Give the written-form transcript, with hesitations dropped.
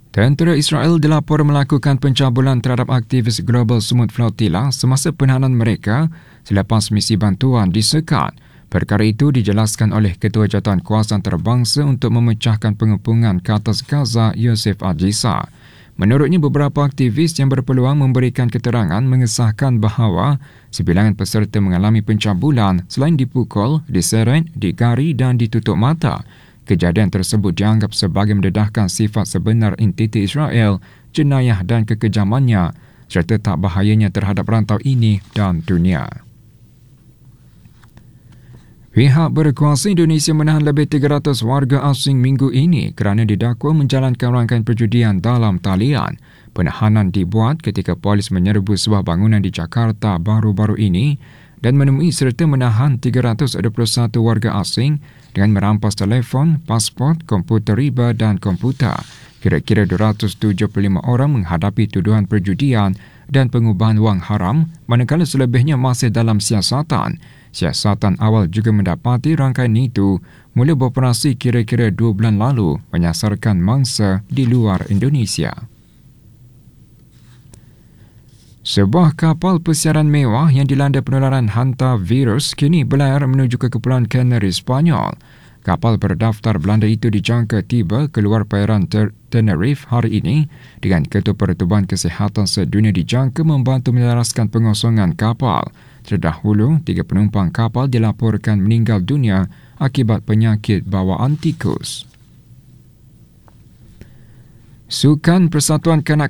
Tentera Israel dilaporkan melakukan pencabulan terhadap aktivis Global Smooth Flotilla semasa penahanan mereka selepas misi bantuan disekat. Perkara itu dijelaskan oleh Ketua Jaduankuasa Antarabangsa untuk memecahkan pengepungan ke atas Gaza, Yosef Adjisa. Menurutnya, beberapa aktivis yang berpeluang memberikan keterangan mengesahkan bahawa sebilangan peserta mengalami pencabulan selain dipukul, diseret, digari dan ditutup mata. Kejadian tersebut dianggap sebagai mendedahkan sifat sebenar entiti Israel, jenayah dan kekejamannya serta tak bahayanya terhadap rantau ini dan dunia. Pihak berkuasa Indonesia menahan lebih 300 warga asing minggu ini kerana didakwa menjalankan rangkaian perjudian dalam talian. Penahanan dibuat ketika polis menyerbu sebuah bangunan di Jakarta baru-baru ini dan menemui serta menahan 321 warga asing dengan merampas telefon, pasport, komputer riba dan komputer. Kira-kira 275 orang menghadapi tuduhan perjudian dan pengubahan wang haram, manakala selebihnya masih dalam siasatan. Siasatan awal juga mendapati rangkaian itu mula beroperasi kira-kira 2 bulan lalu menyasarkan mangsa di luar Indonesia. Sebuah kapal pesiaran mewah yang dilanda penularan hantavirus kini berlayar menuju ke Kepulauan Canary, Spanyol. Kapal berdaftar Belanda itu dijangka tiba keluar perairan Tenerife hari ini dengan Ketua Pertubuhan Kesihatan Sedunia dijangka membantu menyelaraskan pengosongan kapal. Terdahulu, 3 penumpang kapal dilaporkan meninggal dunia akibat penyakit bawaan tikus. Sukan Persatuan Kanak